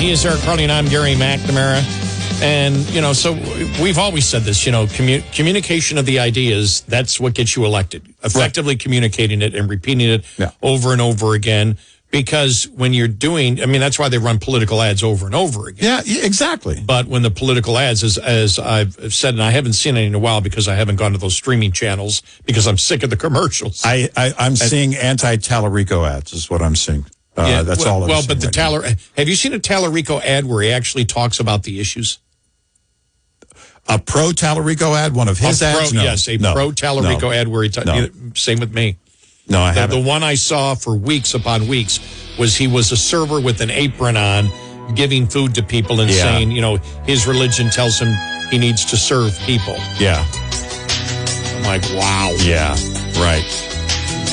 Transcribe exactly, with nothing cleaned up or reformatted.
He is Eric Carly, and I'm Gary McNamara. And, you know, so we've always said this, you know, commu- communication of the ideas, that's what gets you elected. Effectively right. Communicating it and repeating it yeah. over and over again. Because when you're doing, I mean, that's why they run political ads over and over again. Yeah, exactly. But when the political ads, as, as I've said, and I haven't seen any in a while because I haven't gone to those streaming channels because I'm sick of the commercials. I, I, I'm and, seeing anti-Tallarico ads is what I'm seeing. Uh, yeah, that's well, all I'm Well, seeing but the right Taller, have you seen a Tallarico ad where he actually talks about the issues? A pro-Tallarico ad? One of his a ads? Pro, no. Yes, a no. pro-Tallarico no. ad where he talks. No. Same with me. No, I the, haven't. The one I saw for weeks upon weeks was he was a server with an apron on, giving food to people and yeah. saying, you know, his religion tells him he needs to serve people. Yeah. I'm like, wow. Yeah, right.